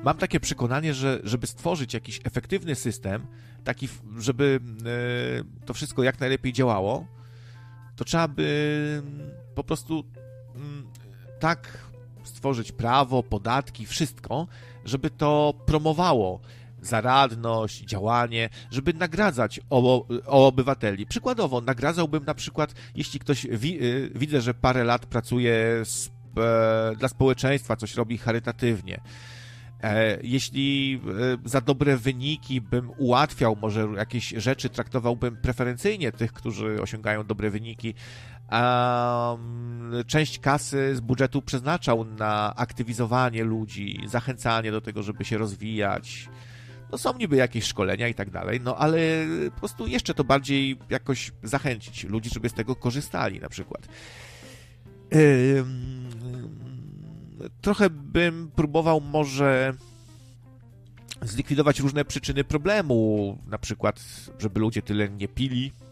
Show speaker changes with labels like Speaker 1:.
Speaker 1: mam takie przekonanie, że żeby stworzyć jakiś efektywny system, taki, żeby to wszystko jak najlepiej działało, to trzeba by po prostu tak stworzyć prawo, podatki, wszystko, żeby to promowało zaradność, działanie, żeby nagradzać obywateli. Przykładowo, nagradzałbym na przykład, jeśli ktoś widzę, że parę lat pracuje dla społeczeństwa, coś robi charytatywnie. Jeśli za dobre wyniki bym ułatwiał, może jakieś rzeczy traktowałbym preferencyjnie tych, którzy osiągają dobre wyniki, a część kasy z budżetu przeznaczał na aktywizowanie ludzi, zachęcanie do tego, żeby się rozwijać. No są niby jakieś szkolenia i tak dalej, no ale po prostu jeszcze to bardziej jakoś zachęcić ludzi, żeby z tego korzystali na przykład. Trochę bym próbował może zlikwidować różne przyczyny problemu, na przykład, żeby ludzie tyle nie pili,